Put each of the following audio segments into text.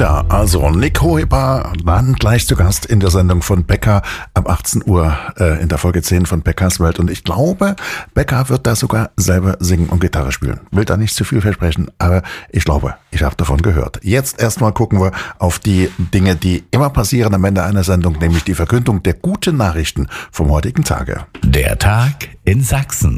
Tja, also Nick Hoeber dann gleich zu Gast in der Sendung von Becker ab 18 Uhr in der Folge 10 von Beckers Welt. Und ich glaube, Becker wird da sogar selber singen und Gitarre spielen. Will da nicht zu viel versprechen, aber ich glaube, ich habe davon gehört. Jetzt erstmal gucken wir auf die Dinge, die immer passieren am Ende einer Sendung, nämlich die Verkündung der guten Nachrichten vom heutigen Tage. Der Tag in Sachsen.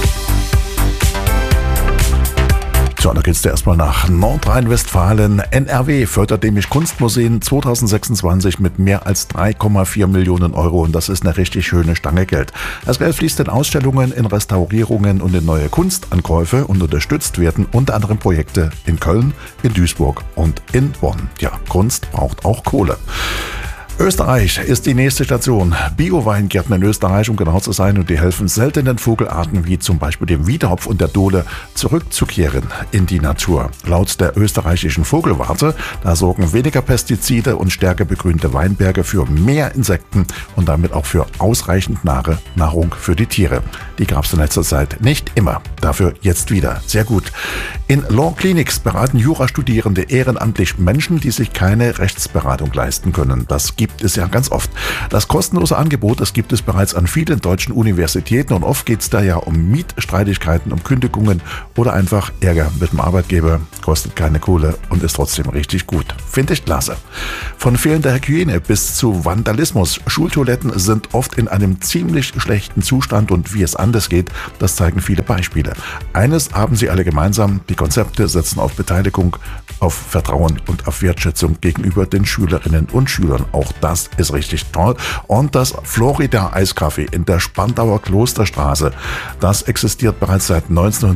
So, da geht's erstmal nach Nordrhein-Westfalen. NRW fördert nämlich Kunstmuseen 2026 mit mehr als 3,4 Millionen Euro und das ist eine richtig schöne Stange Geld. Das Geld fließt in Ausstellungen, in Restaurierungen und in neue Kunstankäufe und unterstützt werden unter anderem Projekte in Köln, in Duisburg und in Bonn. Ja, Kunst braucht auch Kohle. Österreich ist die nächste Station. Bio-Weingärten in Österreich, um genau zu sein, und die helfen seltenen Vogelarten wie zum Beispiel dem Wiedehopf und der Dole zurückzukehren in die Natur. Laut der österreichischen Vogelwarte, da sorgen weniger Pestizide und stärker begrünte Weinberge für mehr Insekten und damit auch für ausreichend Nahrung für die Tiere. Die gab es in letzter Zeit nicht immer. Dafür jetzt wieder. Sehr gut. In Law Clinics beraten Jurastudierende ehrenamtlich Menschen, die sich keine Rechtsberatung leisten können. Das gibt es ja ganz oft. Das kostenlose Angebot, das gibt es bereits an vielen deutschen Universitäten und oft geht es da ja um Mietstreitigkeiten, um Kündigungen oder einfach Ärger mit dem Arbeitgeber. Kostet keine Kohle und ist trotzdem richtig gut. Finde ich klasse. Von fehlender Hygiene bis zu Vandalismus. Schultoiletten sind oft in einem ziemlich schlechten Zustand und wie es anders geht, das zeigen viele Beispiele. Eines haben sie alle gemeinsam: die Konzepte setzen auf Beteiligung, auf Vertrauen und auf Wertschätzung gegenüber den Schülerinnen und Schülern. Auch das ist richtig toll. Und das Florida Eiscafé in der Spandauer Klosterstraße, das existiert bereits seit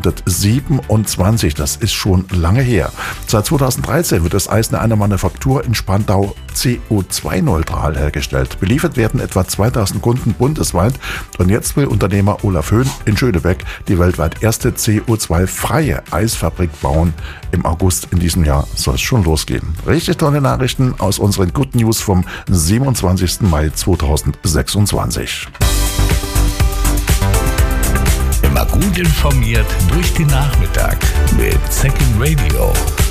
1927. Das ist schon lange her. Seit 2013 wird das Eis in einer Manufaktur in Spandau CO2-neutral hergestellt. Beliefert werden etwa 2000 Kunden bundesweit. Und jetzt will Unternehmer Olaf Höhn in Schönebeck die weltweit erste CO2-freie Eisfabrik bauen. Im August in diesem Jahr soll es schon losgehen. Richtig tolle Nachrichten aus unseren Good News vom 27. Mai 2026. Immer gut informiert durch den Nachmittag mit Second Radio.